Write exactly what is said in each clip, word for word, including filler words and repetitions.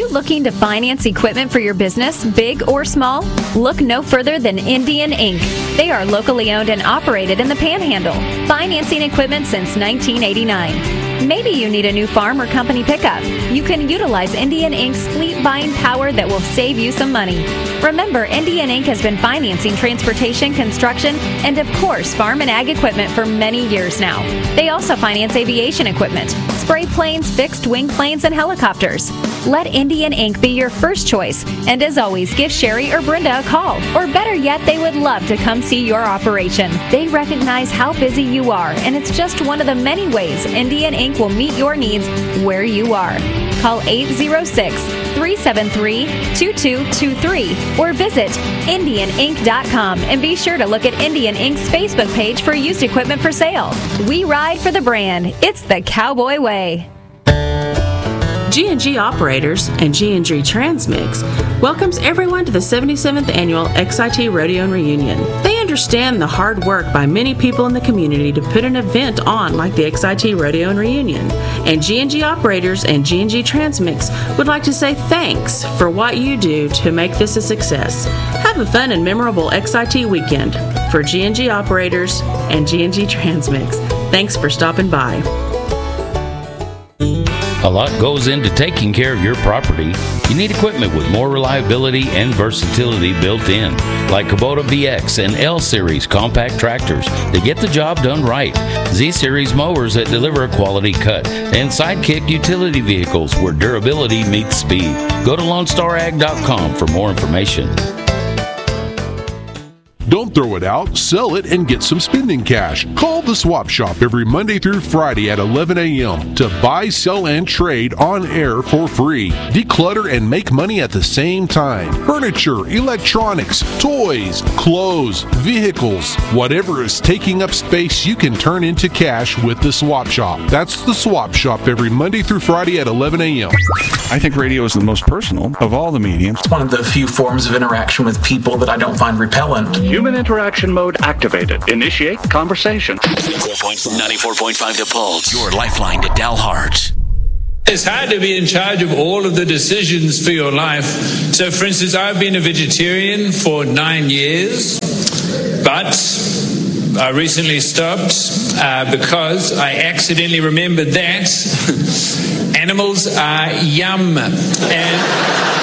you looking to finance equipment for your business, big or small? Look no further than Indian Incorporated. They are locally owned and operated in the Panhandle, financing equipment since nineteen eighty-nine. Maybe you need a new farm or company pickup. You can utilize Indian Incorporated's fleet buying power that will save you some money. Remember, Indian Incorporated has been financing transportation, construction, and of course, farm and ag equipment for many years now. They also finance aviation equipment, spray planes, fixed wing planes, and helicopters. Let Indian Incorporated be your first choice. And as always, give Sherry or Brenda a call. Or better yet, they would love to come see your operation. They recognize how busy you are, and it's just one of the many ways Indian Incorporated will meet your needs where you are. Call eight zero six, three seven three, two two two three or visit indian inc dot com and be sure to look at Indian Incorporated's Facebook page for used equipment for sale. We ride for the brand. It's the Cowboy Way. G and G Operators and G and G Transmix welcomes everyone to the seventy-seventh Annual X I T Rodeo and Reunion. They understand the hard work by many people in the community to put an event on like the X I T Rodeo and Reunion. And G and G Operators and G and G Transmix would like to say thanks for what you do to make this a success. Have a fun and memorable X I T weekend for G and G Operators and G and G Transmix. Thanks for stopping by. A lot goes into taking care of your property. You need equipment with more reliability and versatility built in, like Kubota V X and L-Series compact tractors that get the job done right, Z-Series mowers that deliver a quality cut, and Sidekick utility vehicles where durability meets speed. Go to lone star ag dot com for more information. Don't throw it out, sell it, and get some spending cash. Call the Swap Shop every Monday through Friday at eleven a.m. to buy, sell, and trade on air for free. Declutter and make money at the same time. Furniture, electronics, toys, clothes, vehicles, whatever is taking up space, you can turn into cash with the Swap Shop. That's the Swap Shop every Monday through Friday at eleven a.m. I think radio is the most personal of all the mediums. It's one of the few forms of interaction with people that I don't find repellent. Human interaction mode activated. Initiate conversation. ninety-four point five The Pulse, your lifeline to Dalhart. It's hard to be in charge of all of the decisions for your life. So, for instance, I've been a vegetarian for nine years, but I recently stopped uh, because I accidentally remembered that animals are yum. And...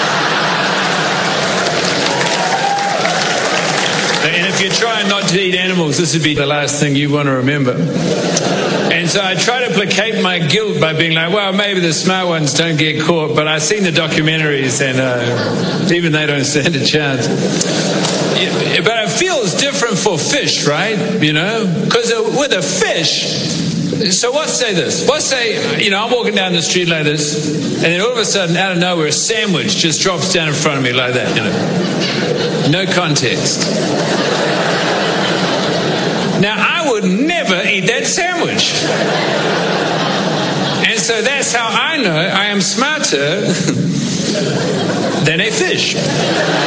And if you're trying not to eat animals, this would be the last thing you want to remember. And so I try to placate my guilt by being like, well, maybe the smart ones don't get caught, but I've seen the documentaries and uh, even they don't stand a chance. Yeah, but it feels different for fish, right? You know, because with a fish... So let's say this. Let's say, you know, I'm walking down the street like this, and then all of a sudden, out of nowhere, a sandwich just drops down in front of me like that, you know. No context. Now, I would never eat that sandwich. And so that's how I know I am smarter than a fish.